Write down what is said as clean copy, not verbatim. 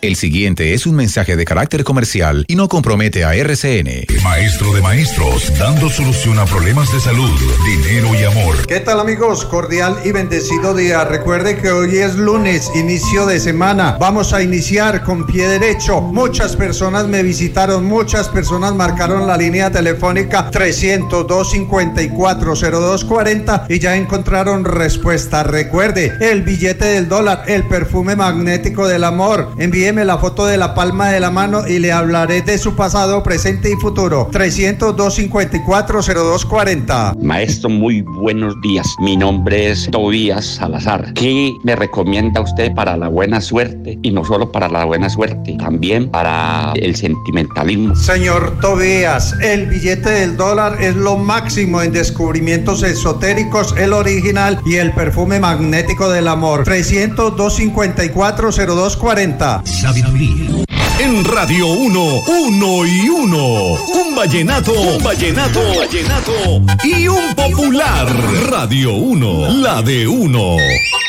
El siguiente es un mensaje de carácter comercial y no compromete a RCN. Maestro de maestros, dando solución a problemas de salud, dinero y amor. ¿Qué tal, amigos? Cordial y bendecido día. Recuerde que hoy es lunes, inicio de semana. Vamos a iniciar con pie derecho. Muchas personas me visitaron, muchas personas marcaron la línea telefónica 300-254-0240 y ya encontraron respuesta. Recuerde, el billete del dólar, el perfume magnético del amor. Envíeme la foto de la palma de la mano y le hablaré de su pasado, presente y futuro. 300-254-0240. Maestro, muy buenos días. Mi nombre es Tobías Salazar. ¿Qué me recomienda usted para la buena suerte? Y no solo para la buena suerte, también para el sentimentalismo. Señor Tobías, el billete del dólar es lo máximo en descubrimientos esotéricos, el original y el perfume magnético del amor. 300-254-0240. Sabiduría. En Radio 1, uno y uno. Un vallenato y un popular. Radio 1, la de uno.